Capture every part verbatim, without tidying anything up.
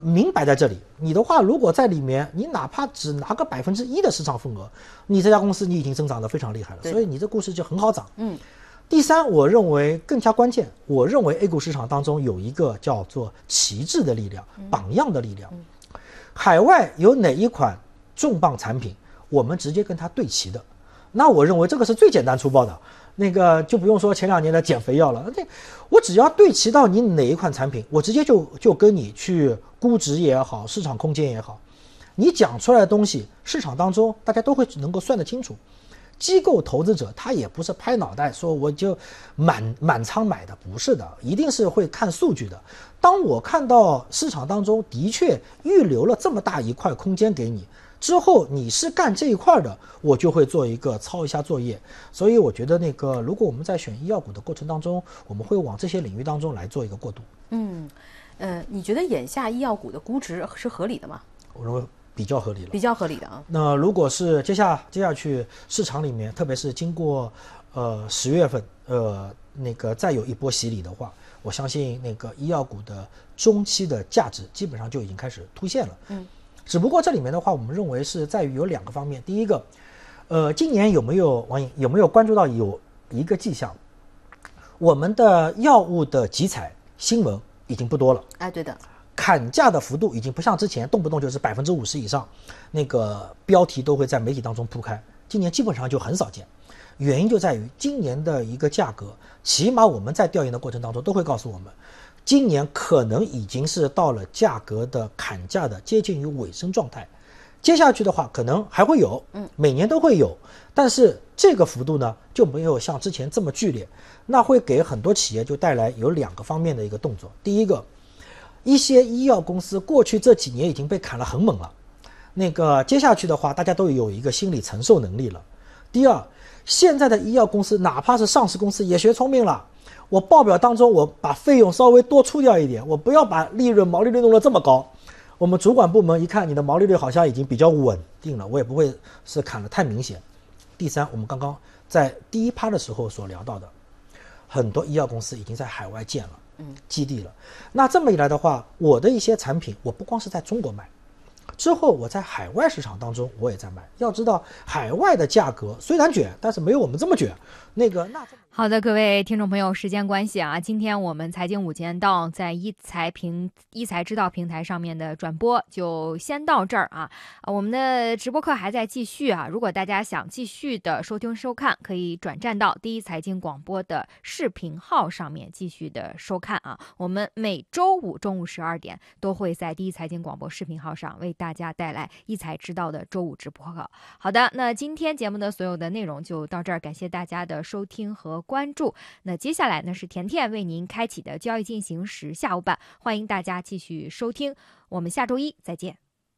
明摆在这里，你的话如果在里面，你哪怕只拿个百分之一的市场份额，你这家公司你已经增长得非常厉害了，所以你这故事就很好涨。 嗯。 第三，我认为更加关键，我认为 A 股市场当中有一个叫做旗帜的力量、榜样的力量。海外有哪一款重磅产品，我们直接跟它对齐的，那我认为这个是最简单粗暴的。那个就不用说前两年的减肥药了，那我只要对齐到你哪一款产品，我直接就就跟你去估值也好，市场空间也好，你讲出来的东西，市场当中大家都会能够算得清楚。机构投资者他也不是拍脑袋说我就满满仓买的，不是的，一定是会看数据的。当我看到市场当中的确预留了这么大一块空间给你之后，你是干这一块的，我就会做一个抄一下作业。所以我觉得那个如果我们在选医药股的过程当中，我们会往这些领域当中来做一个过渡。 嗯，呃，你觉得眼下医药股的估值是合理的吗？ 我认为比较合理了， 比较合理的啊。 那如果是接下接下去市场里面，特别是经过呃十月份呃那个再有一波洗礼的话，我相信那个医药股的中期的价值基本上就已经开始凸现了。 嗯， 只不过这里面的话，我们认为是在于有两个方面。第一个，呃，今年有没有网友有没有关注到有一个迹象，我们的药物的集采新闻已经不多了。 哎，对的。 砍价的幅度已经不像之前动不动就是百分之五十以上，那个标题都会在媒体当中铺开。今年基本上就很少见，原因就在于今年的一个价格，起码我们在调研的过程当中都会告诉我们，今年可能已经是到了价格的砍价的接近于尾声状态。接下去的话可能还会有，嗯，每年都会有，但是这个幅度呢就没有像之前这么剧烈，那会给很多企业就带来有两个方面的一个动作。第一个，一些医药公司过去这几年已经被砍了很猛了，那个接下去的话大家都有一个心理承受能力了。第二，现在的医药公司哪怕是上市公司也学聪明了，我报表当中我把费用稍微多出掉一点，我不要把利润毛利率弄得这么高，我们主管部门一看你的毛利率好像已经比较稳定了，我也不会是砍得太明显。第三，我们刚刚在第一趴的时候所聊到的，很多医药公司已经在海外建了基地了，那这么一来的话，我的一些产品我不光是在中国卖，之后我在海外市场当中我也在卖。要知道海外的价格虽然卷，但是没有我们这么卷。那个那好的，各位听众朋友，时间关系啊，今天我们财经五间道在一财平一财知道平台上面的转播就先到这儿啊。我们的直播课还在继续啊，如果大家想继续的收听收看，可以转战到第一财经广播的视频号上面继续的收看啊。我们每周五中午十二点都会在第一财经广播视频号上为大家带来一财知道的周五直播课。好的，那今天节目的所有的内容就到这儿，感谢大家的收听和关注。那接下来呢是甜甜为您开启的交易进行时下午版，欢迎大家继续收听，我们下周一再见。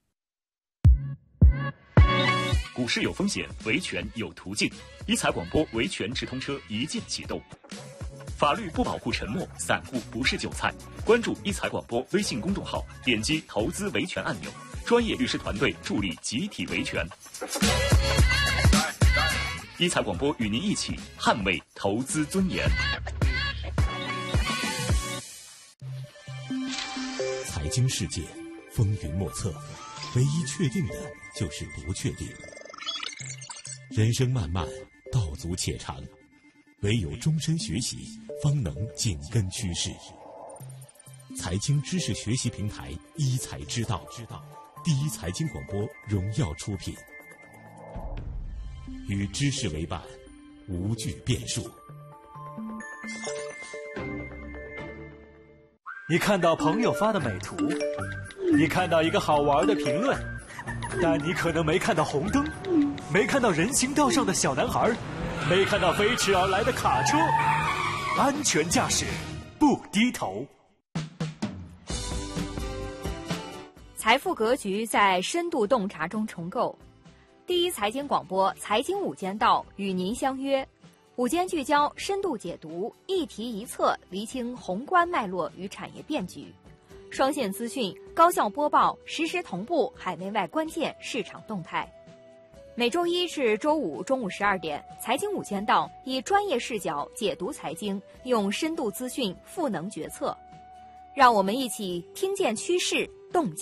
股市有风险，维权有途径，一财广播维权直通车一键启动。法律不保护沉默，散户不是韭菜。关注一财广播微信公众号，点击投资维权按钮，专业律师团队助力集体维权。一财广播与您一起捍卫投资尊严。 财经世界风云莫测，唯一确定的就是不确定。人生漫漫，道阻且长，唯有终身学习，方能紧跟趋势。财经知识学习平台一财知道，第一财经广播荣耀出品。与知识为伴，无惧变数。 你看到朋友发的美图，你看到一个好玩的评论，但你可能没看到红灯，没看到人行道上的小男孩，没看到飞驰而来的卡车。安全驾驶，不低头。 财富格局在深度洞察中重构。第一财经广播财经五间道与您相约，午间聚焦，深度解读，一题一策，厘清宏观脉络与产业变局，双线资讯，高效播报，实时同步海内外关键市场动态。每周一至周五中午十二点，财经五间道以专业视角解读财经，用深度资讯赋能决策，让我们一起听见趋势， 动静。